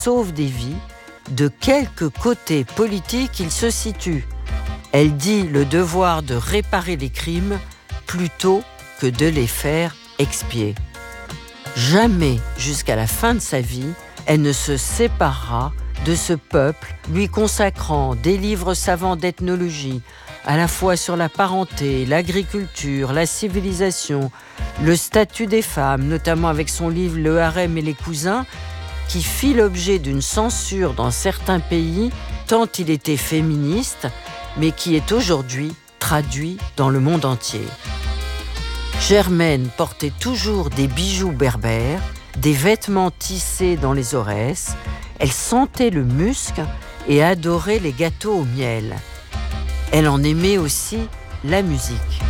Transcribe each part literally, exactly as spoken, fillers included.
sauve des vies, de quelque côté politique il se situe. Elle dit le devoir de réparer les crimes plutôt que de les faire expier. Jamais, jusqu'à la fin de sa vie, elle ne se séparera de ce peuple, lui consacrant des livres savants d'ethnologie, à la fois sur la parenté, l'agriculture, la civilisation, le statut des femmes, notamment avec son livre Le harem et les cousins, qui fit l'objet d'une censure dans certains pays, tant il était féministe, mais qui est aujourd'hui traduit dans le monde entier. Germaine portait toujours des bijoux berbères, des vêtements tissés dans les aurès, elle sentait le musc et adorait les gâteaux au miel. Elle en aimait aussi la musique.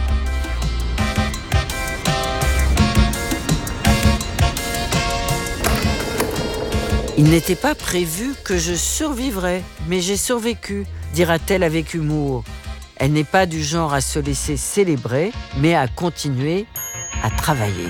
Il n'était pas prévu que je survivrais, mais j'ai survécu, dira-t-elle avec humour. Elle n'est pas du genre à se laisser célébrer, mais à continuer à travailler.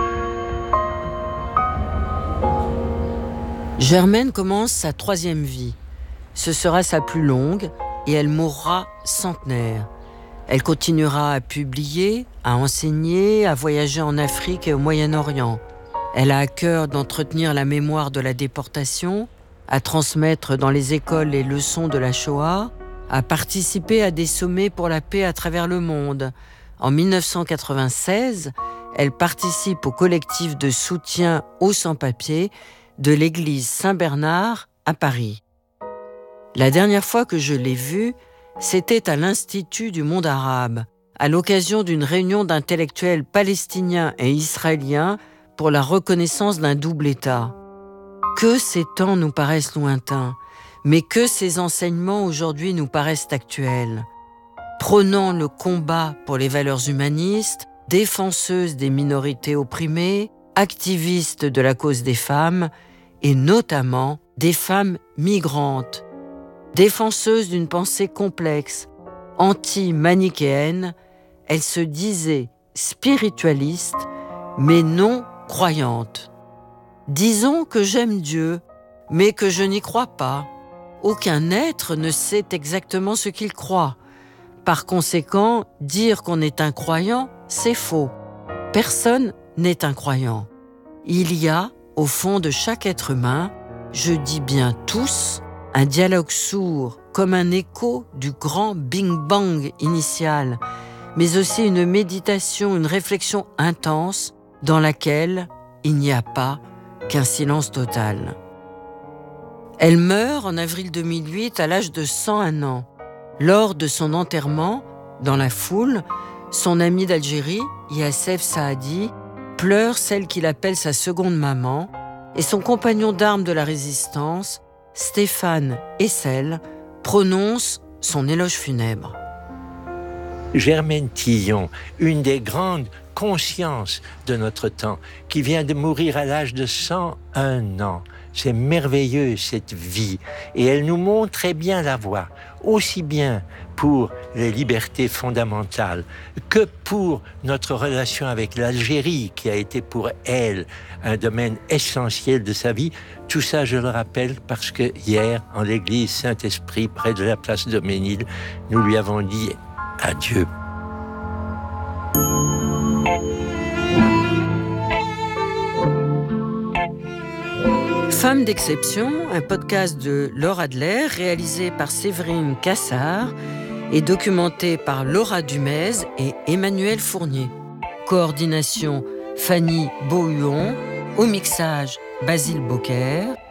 Germaine commence sa troisième vie. Ce sera sa plus longue et elle mourra centenaire. Elle continuera à publier, à enseigner, à voyager en Afrique et au Moyen-Orient. Elle a à cœur d'entretenir la mémoire de la déportation, à transmettre dans les écoles les leçons de la Shoah, à participer à des sommets pour la paix à travers le monde. En dix-neuf cent quatre-vingt-seize, elle participe au collectif de soutien aux sans-papiers de l'église Saint-Bernard à Paris. La dernière fois que je l'ai vue, c'était à l'Institut du monde arabe, à l'occasion d'une réunion d'intellectuels palestiniens et israéliens pour la reconnaissance d'un double État. Que ces temps nous paraissent lointains, mais que ces enseignements aujourd'hui nous paraissent actuels. Prônant le combat pour les valeurs humanistes, défenseuse des minorités opprimées, activiste de la cause des femmes, et notamment des femmes migrantes, défenseuse d'une pensée complexe, anti-manichéenne, elle se disait spiritualiste, mais non croyante. Disons que j'aime Dieu, mais que je n'y crois pas. Aucun être ne sait exactement ce qu'il croit. Par conséquent, dire qu'on est un croyant, c'est faux. Personne n'est un croyant. Il y a, au fond de chaque être humain, je dis bien tous, un dialogue sourd, comme un écho du grand Bing Bang initial, mais aussi une méditation, une réflexion intense dans laquelle il n'y a pas qu'un silence total. Elle meurt en avril deux mille huit à l'âge de cent un ans. Lors de son enterrement, dans la foule, son ami d'Algérie, Yassef Saadi, pleure celle qu'il appelle sa seconde maman, et son compagnon d'armes de la résistance, Stéphane Hessel, prononce son éloge funèbre. Germaine Tillon, une des grandes consciences de notre temps, qui vient de mourir à l'âge de cent un ans. C'est merveilleux, cette vie. Et elle nous montre très bien la voie, aussi bien pour les libertés fondamentales que pour notre relation avec l'Algérie, qui a été pour elle un domaine essentiel de sa vie. Tout ça, je le rappelle, parce que hier, en l'église Saint-Esprit, près de la place Doménil, nous lui avons dit adieu. Femme d'exception, un podcast de Laure Adler, réalisé par Séverine Cassard et documenté par Laura Dumez et Emmanuel Fournier. Coordination Fanny Beauhuon, au mixage Basile Beaucaire.